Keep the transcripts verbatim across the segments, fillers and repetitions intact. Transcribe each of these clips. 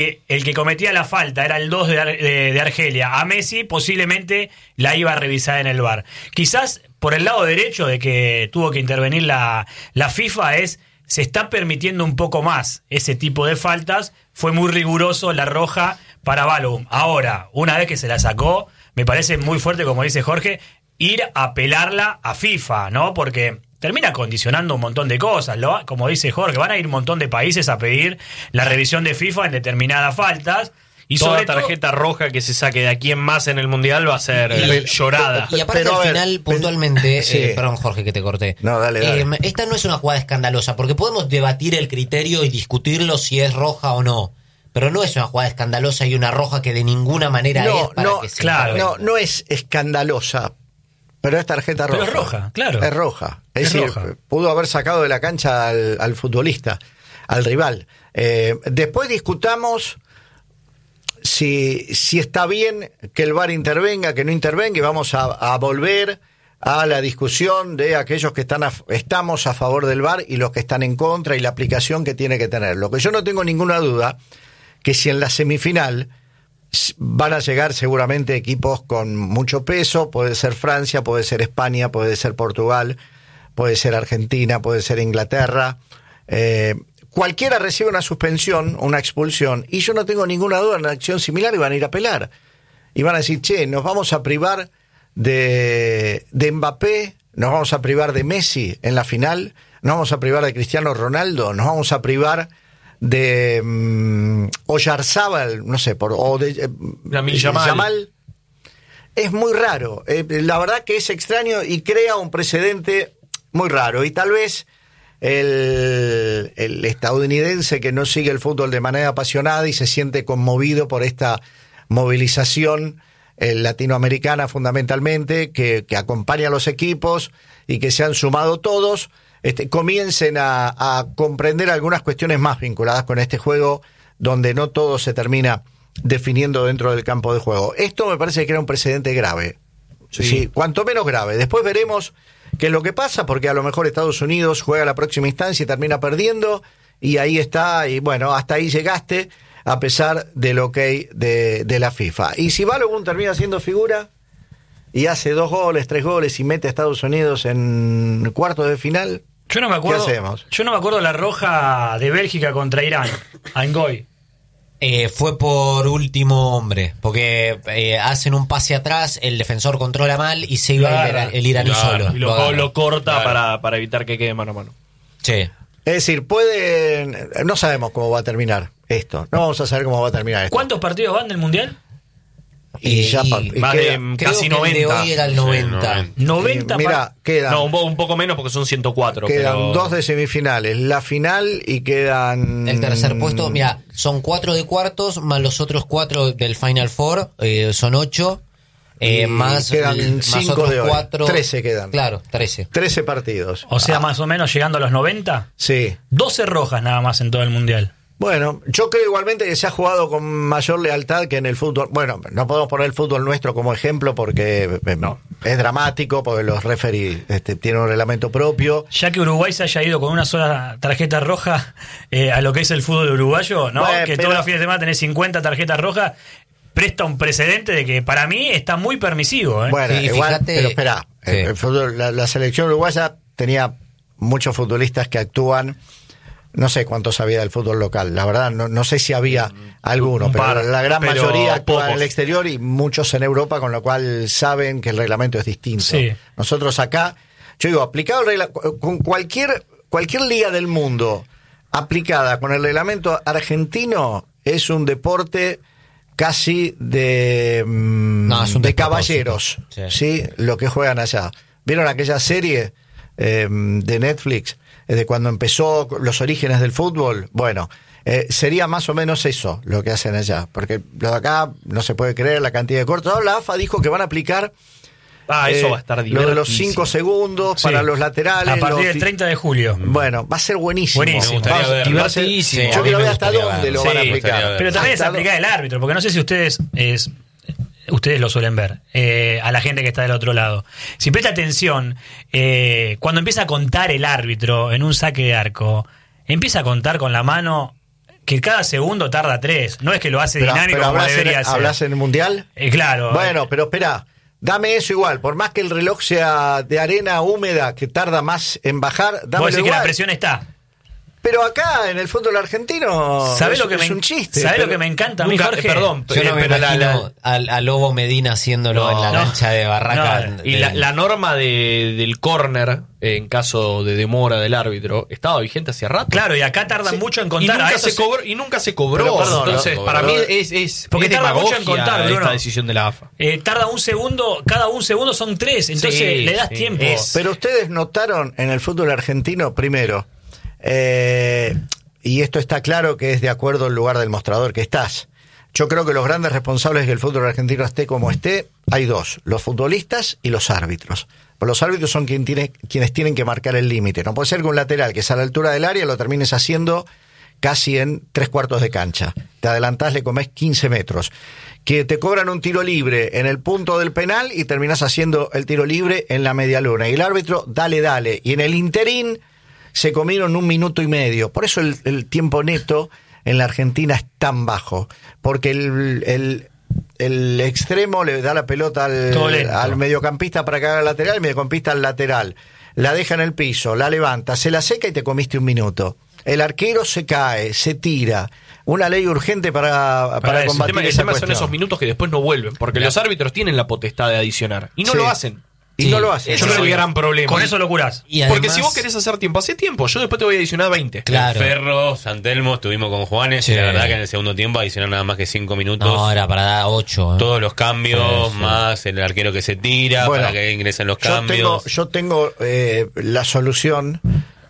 el que cometía la falta era el dos de, de, de Argelia, a Messi posiblemente la iba a revisar en el V A R. Quizás por el lado derecho de que tuvo que intervenir la, la FIFA es, se está permitiendo un poco más ese tipo de faltas, fue muy riguroso la roja para Balogun. Ahora, una vez que se la sacó, me parece muy fuerte, como dice Jorge, ir a apelarla a FIFA, ¿no? Porque termina condicionando un montón de cosas, ¿no? Como dice Jorge, van a ir un montón de países a pedir la revisión de FIFA en determinadas faltas. Y toda sobre tarjeta todo, roja que se saque de aquí en más en el Mundial va a ser y, llorada. Y aparte pero, al ver, final, puntualmente, sí. eh, perdón Jorge que te corté. No, dale, dale. Eh, esta no es una jugada escandalosa, porque podemos debatir el criterio y discutirlo si es roja o no. Pero no es una jugada escandalosa y una roja que de ninguna manera no, es para no, que se claro, no, no es escandalosa. Pero es tarjeta roja. Pero es roja, claro. Es roja. Es, es decir, roja. pudo haber sacado de la cancha al, al futbolista, al rival. Eh, después discutamos si, si está bien que el V A R intervenga, que no intervenga, y vamos a, a volver a la discusión de aquellos que están a, estamos a favor del V A R y los que están en contra y la aplicación que tiene que tener. Lo que yo no tengo ninguna duda, que si en la semifinal van a llegar seguramente equipos con mucho peso, puede ser Francia, puede ser España, puede ser Portugal, puede ser Argentina, puede ser Inglaterra, eh, cualquiera recibe una suspensión, una expulsión, y yo no tengo ninguna duda en una acción similar y van a ir a apelar, y van a decir, che, nos vamos a privar de, de Mbappé, nos vamos a privar de Messi en la final, nos vamos a privar de Cristiano Ronaldo, nos vamos a privar de um, Oyarzábal, no sé, por, o de Lamine Yamal. Yamal. Es muy raro, eh, la verdad que es extraño y crea un precedente muy raro, y tal vez el, el estadounidense que no sigue el fútbol de manera apasionada y se siente conmovido por esta movilización eh, latinoamericana fundamentalmente, que, que acompaña a los equipos y que se han sumado todos, Este, comiencen a, a comprender algunas cuestiones más vinculadas con este juego, donde no todo se termina definiendo dentro del campo de juego. Esto me parece que era un precedente grave, sí. Sí, cuanto menos grave. Después veremos qué es lo que pasa, porque a lo mejor Estados Unidos juega la próxima instancia y termina perdiendo, y ahí está, y bueno, hasta ahí llegaste, a pesar del ok de, de la FIFA. Y si Balogun termina siendo figura y hace dos goles, tres goles y mete a Estados Unidos en cuartos de final, yo no me acuerdo, ¿qué hacemos? Yo no me acuerdo la roja de Bélgica contra Irán, a Ngoy. Eh, fue por último hombre, porque eh, hacen un pase atrás, el defensor controla mal y se iba claro, el, el iraní claro, solo. Y lo, lo, lo corta claro. para, para evitar que quede mano a mano. Sí. Es decir, pueden, no sabemos cómo va a terminar esto, no vamos a saber cómo va a terminar esto. ¿Cuántos partidos van del Mundial? Y ya pa- y más queda- de creo casi que el de noventa. hoy era el noventa. Sí, noventa. y mira, quedan, No, un, po- un poco menos porque son ciento cuatro. quedan pero... dos de semifinales, la final y quedan... El tercer puesto, mira, son cuatro de cuartos, más los otros cuatro del Final Four, eh, son ocho, eh, Y más, quedan el- más cinco otros de hoy. cuatro. Trece quedan. Claro, trece. trece partidos. O sea, Ah, más o menos llegando a los noventa. sí. doce rojas nada más en todo el Mundial. Bueno, yo creo igualmente que se ha jugado con mayor lealtad que en el fútbol. Bueno, no podemos poner el fútbol nuestro como ejemplo porque eh, No. es dramático, porque los referees este, tienen un reglamento propio. Ya que Uruguay se haya ido con una sola tarjeta roja eh, a lo que es el fútbol uruguayo, ¿no? Bueno, que pero- todos los fines de semana tenés cincuenta tarjetas rojas, presta un precedente de que para mí está muy permisivo, ¿eh? Bueno, Sí, igual, fíjate- pero espera, sí. el, el fútbol, la, la selección uruguaya tenía muchos futbolistas que actúan. No sé cuántos había del fútbol local, la verdad, no, no sé si había alguno, Un pero par, la gran pero mayoría actúan en pocos. el exterior y muchos en Europa, con lo cual saben que el reglamento es distinto. Sí. Nosotros acá, yo digo, aplicado el reglamento, con cualquier, cualquier liga del mundo aplicada con el reglamento argentino, es un deporte casi de, mm, No, es un de despropósito. caballeros, Sí. ¿sí? Lo que juegan allá. ¿Vieron aquella serie eh, de Netflix, eh, de cuando empezó los orígenes del fútbol? Bueno, eh, sería más o menos eso lo que hacen allá, porque lo de acá no se puede creer la cantidad de cortos. Ahora la A F A dijo que van a aplicar Ah, eso eh, va a estar lo divertido. de los cinco segundos Sí. para los laterales. A partir los- del treinta de julio. Bueno, va a ser buenísimo. Buenísimo. Me gustaría Va- verlo. va a ser- Divertidísimo. Yo A mí quiero me ver hasta gustaría dónde lo verlo. van a Sí, me aplicar. gustaría Pero también es Hasta aplicar el árbitro, porque no sé si ustedes es, ustedes lo suelen ver, eh, a la gente que está del otro lado. Si presta atención, eh, cuando empieza a contar el árbitro en un saque de arco, empieza a contar con la mano que cada segundo tarda tres. No es que lo hace Pero, dinámico pero como hablas, debería en, ser. ¿hablas en el Mundial? Eh, claro. Bueno, pero espera, dame eso igual. Por más que el reloj sea de arena húmeda, que tarda más en bajar, Vos dámelo decís que la igual. presión está. Pero acá, en el fútbol argentino, ¿Sabés es, lo que es me, un chiste. ¿sabés pero lo que me encanta a mí, Nunca- Jorge? perdón, Yo no me pero la- imagino la- al- a Lobo Medina haciéndolo No, en la no, cancha de Barraca. no, Y de- la, la norma de, del córner, en caso de demora del árbitro, estaba vigente hace rato. Claro, y acá tardan mucho en Y contar. nunca, A eso se se- cobró, y nunca se cobró. Pero, perdón, Entonces, no, para pero- mí es, es, Porque es tarda mucho en demagogia contar, Bruno. esta decisión de la A F A. eh, tarda un segundo, cada un segundo son tres, entonces Sí, le das sí, tiempo. es- Pero ustedes notaron en el fútbol argentino, primero, eh, y esto está claro que es de acuerdo al lugar del mostrador que estás. Yo creo que los grandes responsables de que el fútbol argentino esté como esté, hay dos, los futbolistas y los árbitros. Pues los árbitros son quien tiene, quienes tienen que marcar el límite. No puede ser que un lateral que es a la altura del área lo termines haciendo casi en tres cuartos de cancha. Te adelantás, le comés quince metros. Que te cobran un tiro libre en el punto del penal y terminás haciendo el tiro libre en la media luna. Y el árbitro, dale, dale. Y en el interín se comieron un minuto y medio. Por eso el, el tiempo neto en la Argentina es tan bajo. Porque el, el, el extremo le da la pelota Todo al, lento. al mediocampista para que haga lateral, el mediocampista al lateral. La deja en el piso, la levanta, se la seca y te comiste un minuto. El arquero se cae, se tira. Una ley urgente para, para, Para eso. El combatir tema, el esa tema son cuestión. esos minutos que después no vuelven, porque Claro. los árbitros tienen la potestad de adicionar y no Sí. lo hacen. Y Sí, no lo hace. Ese Yo es creo el que gran problema. Con eso lo curás. y Porque además- si vos querés hacer tiempo, hace tiempo. Yo después te voy a adicionar veinte. Claro. Ferro, San Telmo, estuvimos con Juanes Sí. y la verdad que en el segundo tiempo adicionaron nada más que cinco minutos. No, era para dar ocho. ¿eh? Todos los cambios, Sí, sí. más el arquero que se tira, Bueno, para que ingresen los Yo cambios. tengo, yo tengo eh, la solución.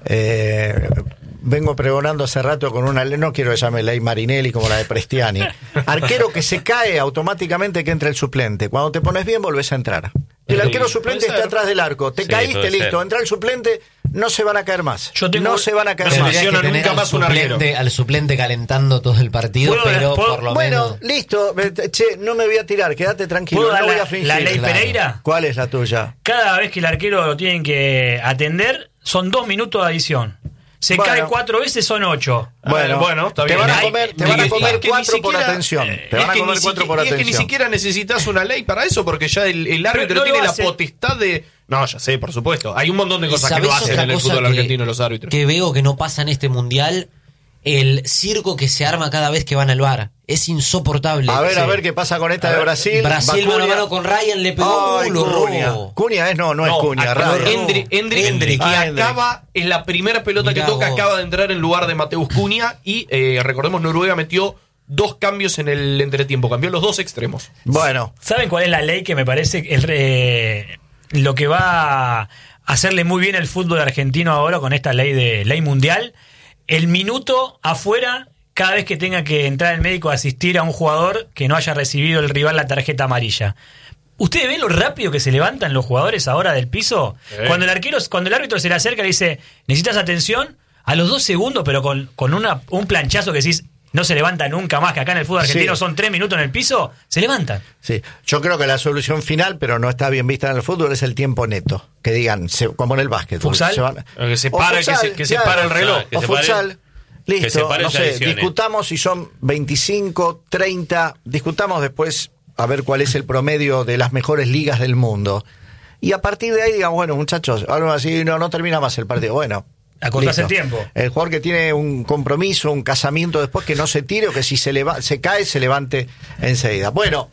Eh, vengo pregonando hace rato con una ley, no quiero que llame ley Marinelli como la de Prestiani. Arquero que se cae, automáticamente que entra el suplente. Cuando te pones bien, volvés a entrar. El Sí, arquero suplente puede está ser. atrás del arco. Te Sí, caíste, puede listo. ser. Entra el suplente, no se van a caer más. Yo tengo- no se van a caer No se más. Tendrías que lesiona tener nunca al más un suplente, arquero. al suplente calentando todo el partido, ¿Puedo- pero puedo- por lo Bueno, menos. listo. Che, no me voy a tirar, quédate tranquilo. ¿Puedo No dar voy la, a fingir. la ley Claro. Pereira? ¿Cuál es la tuya? Cada vez que el arquero lo tienen que atender, son dos minutos de adición. Se Bueno. cae cuatro veces, son ocho. Bueno, Ah, bueno, está te bien. van a Hay- comer, te y van a que- comer y que ni cuatro por siquiera- atención. eh, Te van es a que comer ni cuatro siquiera- por y es que ni atención. siquiera necesitas una ley para eso, porque ya el, el árbitro no lo tiene la hace. potestad de. No, ya sé, por supuesto. Hay un montón de ¿Y cosas que sabés no hacen otra en el cosa fútbol que- argentino los árbitros. Que veo que no pasa en este mundial, el circo que se arma cada vez que van al V A R. Es insoportable. A ver, Sí. a ver qué pasa con esta A de ver, Brasil. Brasil Va mano a Cunha. mano con Ryan, le pegó Ay, uh, lo Cunha. robó. Cunha es, no, no es No, Cunha, acá- Ryan. Endri- Endrick, Endrick. que Ah, Endrick. acaba, es la primera pelota Mirá que toca, vos. acaba de entrar en lugar de Mateus Cunha y eh, recordemos, Noruega metió dos cambios en el entretiempo, cambió los dos extremos. Bueno, ¿Saben cuál es la ley que me parece el, re- lo que va a hacerle muy bien el fútbol argentino ahora con esta ley de ley mundial? El minuto afuera cada vez que tenga que entrar el médico a asistir a un jugador que no haya recibido el rival la tarjeta amarilla. ¿Ustedes ven lo rápido que se levantan los jugadores ahora del piso? Sí. Cuando el arquero, cuando el árbitro se le acerca y le dice, ¿necesitas atención? A los dos segundos, pero con, con una, un planchazo que decís, no se levanta nunca más, que acá en el fútbol argentino Sí. son tres minutos en el piso, se levantan. sí. Yo creo que la solución final, pero no está bien vista en el fútbol, es el tiempo neto. Que digan, se- como en el básquet. ¿Futsal? Se van- Que se O pare, que futsal, se- que se claro. pare el reloj. Que O se pare- futsal. que se Listo, pare no esas sé, adiciones. discutamos si son veinticinco, treinta, discutamos después a ver cuál es el promedio de las mejores ligas del mundo. Y a partir de ahí digamos, bueno, muchachos, ahora así no, no termina más el partido. Bueno, Acortás listo. el tiempo. El jugador que tiene un compromiso, un casamiento después, que no se tire o que si se, leva- se cae, se levante enseguida. Bueno,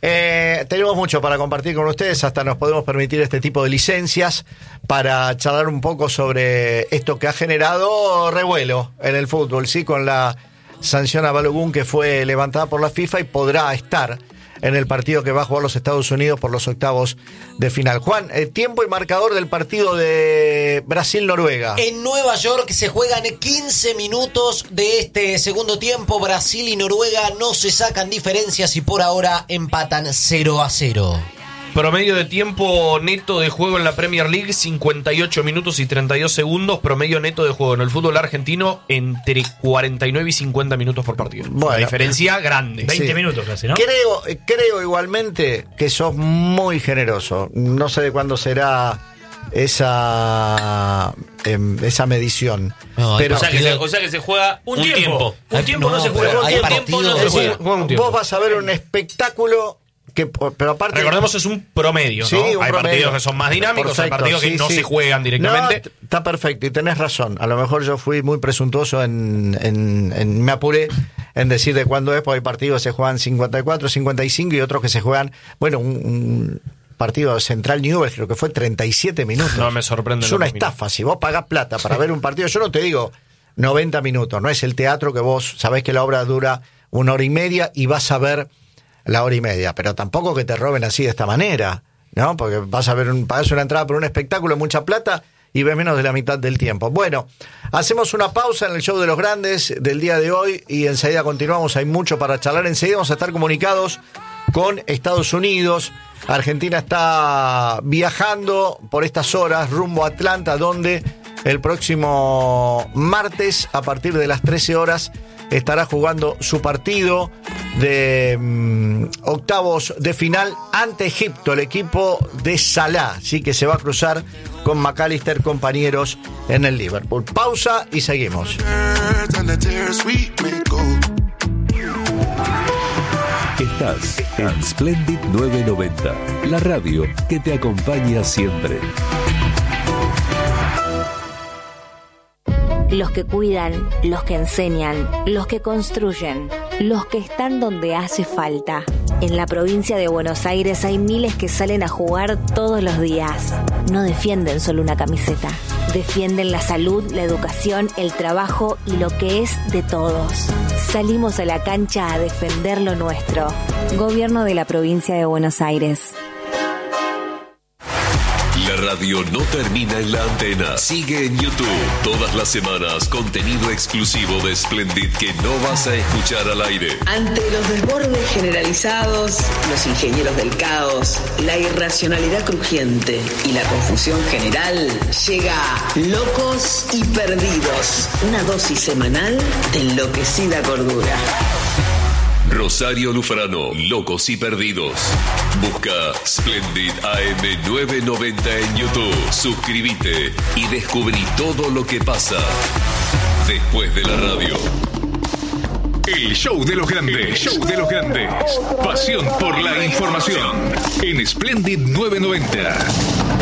eh, tenemos mucho para compartir con ustedes, hasta nos podemos permitir este tipo de licencias para charlar un poco sobre esto que ha generado revuelo en el fútbol, sí, con la sanción a Balogun que fue levantada por la FIFA y podrá estar en el partido que va a jugar los Estados Unidos por los octavos de final. Juan, el tiempo y marcador del partido de Brasil-Noruega. En Nueva York se juegan quince minutos de este segundo tiempo. Brasil y Noruega no se sacan diferencias y por ahora empatan cero a cero. Promedio de tiempo neto de juego en la Premier League, cincuenta y ocho minutos y treinta y dos segundos. Promedio neto de juego en el fútbol argentino, entre cuarenta y nueve y cincuenta minutos por partido. Bueno. Una diferencia grande. veinte Sí. minutos casi, ¿no? Creo, creo igualmente que sos muy generoso. No sé de cuándo será esa em, esa medición. No, hay pero O sea, que se, o sea que se juega Un un, tiempo. tiempo. Un tiempo no se juega. pero hay Un tiempo no partidos- se es juega. decir, Juega un tiempo. vos vas a ver un espectáculo que, pero aparte Recordemos, es un promedio, ¿no? Sí, un Hay promedio. partidos que son más dinámicos, hay Perfecto, partidos que sí, no sí. se juegan directamente. No, t- está perfecto y tenés razón. A lo mejor yo fui muy presuntuoso en, en, en- me apuré en decir de cuándo es, porque hay partidos que se juegan cincuenta y cuatro, cincuenta y cinco y otros que se juegan, bueno, un, un partido Central Newell's creo que fue treinta y siete minutos. No me sorprende Es lo una que mira. estafa. Si vos pagás plata para ver un partido, yo no te digo noventa minutos, no es el teatro que vos sabés que la obra dura una hora y media y vas a ver la hora y media, pero tampoco que te roben así de esta manera, ¿no? Porque vas a ver un, pagas una entrada por un espectáculo, mucha plata, y ves menos de la mitad del tiempo. Bueno, hacemos una pausa en el show de los grandes del día de hoy y enseguida continuamos, hay mucho para charlar, enseguida vamos a estar comunicados con Estados Unidos. Argentina está viajando por estas horas rumbo a Atlanta, donde el próximo martes, a partir de las trece horas, estará jugando su partido de mm, octavos de final ante Egipto, el equipo de Salah, sí que se va a cruzar con McAllister, compañeros en el Liverpool. Pausa y seguimos. Estás en Splendid novecientos noventa, la radio que te acompaña siempre. Los que cuidan, los que enseñan, los que construyen, los que están donde hace falta. En la provincia de Buenos Aires hay miles que salen a jugar todos los días. No defienden solo una camiseta. Defienden la salud, la educación, el trabajo y lo que es de todos. Salimos a la cancha a defender lo nuestro. Gobierno de la provincia de Buenos Aires. La radio no termina en la antena. Sigue en YouTube. Todas las semanas, contenido exclusivo de Splendid que no vas a escuchar al aire. Ante los desbordes generalizados, los ingenieros del caos, la irracionalidad crujiente y la confusión general, llega Locos y Perdidos, una dosis semanal de enloquecida cordura. Rosario Lufrano, Locos y Perdidos. Busca Splendid A M novecientos noventa en YouTube. Suscríbete y descubrí todo lo que pasa después de la radio. El show de los grandes, show de los grandes. Pasión por la información en Splendid novecientos noventa.